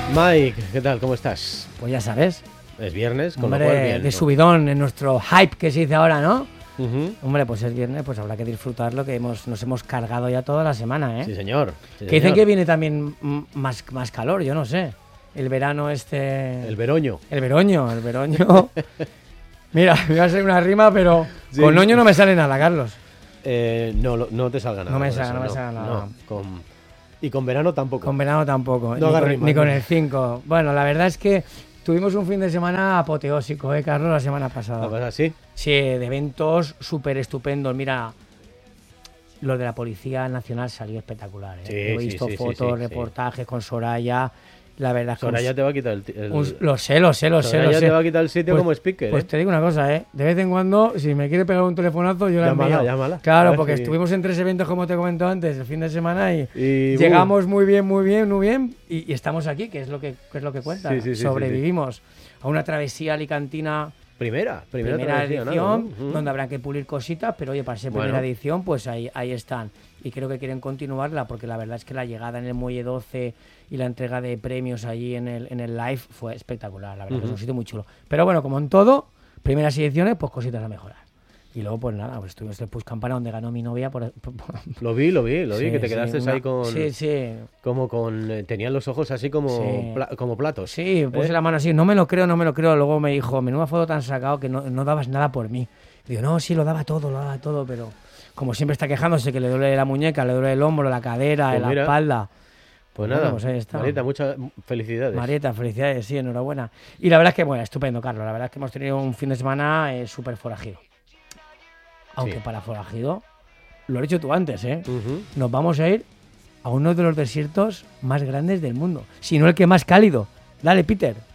Mike, ¿qué tal? ¿Cómo estás? Pues ya sabes. Es viernes, con Hombre, lo cual bien, de ¿no? subidón en nuestro hype que se dice ahora, ¿no? Ujú. Hombre, pues es viernes, pues habrá que disfrutar lo que nos hemos cargado ya toda la semana, ¿eh? Sí, señor. Sí, Que dicen señor. que viene también más calor, yo no sé. El verano El veroño. El veroño. Mira, me iba a ser una rima, pero Sí. con oño no me sale nada, Carlos. No te salga nada. No me con salga, eso, no me salga nada. No. Y con verano tampoco. Con verano tampoco. No hagas rimas, ni con ¿no? el 5. Bueno, la verdad es que tuvimos un fin de semana apoteósico, Carlos, la semana pasada. ¿La pasa así? Sí, de eventos súper estupendos. Mira, lo de la Policía Nacional salió espectacular, ¿eh? Sí, He sí, visto sí, fotos, sí. reportajes con Soraya. La verdad es que Soraya te va a quitar el... lo sé. Soraya te va a quitar el sitio Pues- como speaker, Pues ¿eh? te digo una cosa, ¿eh? De vez en cuando, si me quiere pegar un telefonazo, yo la Llámala, envío. llámala. A Claro, ver porque si- estuvimos en 3 eventos, como te comento antes, el fin de semana y Y, llegamos muy bien y estamos aquí, que es lo que cuenta. Sí, sí, sí, Sobrevivimos a una travesía alicantina. Primera Primera travesía, edición, ¿no? donde habrá que pulir cositas, pero oye, para ser Bueno. primera edición, pues ahí están. Y creo que quieren continuarla, porque la verdad es que la llegada en el Muelle 12 y la entrega de premios allí en el live fue espectacular, la verdad, que es un sitio muy chulo. Pero bueno, como en todo, primeras ediciones, pues cositas a mejorar. Y luego, pues nada, pues estuvimos en el Puig Campana, donde ganó mi novia. Lo vi, Sí, que te quedaste sí, ahí con... Sí. Como con... tenían los ojos así como, Sí. como platos. Sí, puse la mano así, no me lo creo. Luego me dijo, menuda foto tan sacado que no dabas nada por mí. Y digo, no, sí, lo daba todo, pero como siempre está quejándose que le duele la muñeca, le duele el hombro, la cadera, Pues la mira. espalda. Pues Bueno, nada, pues ahí está. Marieta, muchas felicidades. Marieta, felicidades, sí, enhorabuena. Y la verdad es que, bueno, estupendo, Carlos. La verdad es que hemos tenido un fin de semana súper forajido. Aunque Sí. para forajido, lo has dicho tú antes, ¿eh? Ujú. Nos vamos a ir a uno de los desiertos más grandes del mundo. Si no el que más cálido. Dale, Peter.